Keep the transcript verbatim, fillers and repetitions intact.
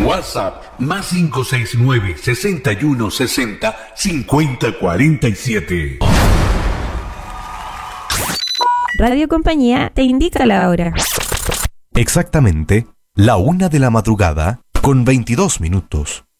WhatsApp más cinco seis nueve, sesenta y uno sesenta, cincuenta cuarenta y siete. Radio Compañía te indica la hora. Exactamente la una de la madrugada con veintidós minutos.